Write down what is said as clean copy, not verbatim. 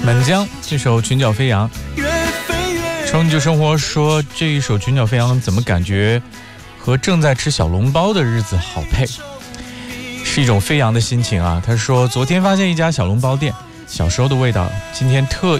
满江这首《裙角飞扬》，冲就生活说这一首《裙角飞扬》怎么感觉和正在吃小笼包的日子好配，是一种飞扬的心情啊。他说昨天发现一家小笼包店，小时候的味道，今天特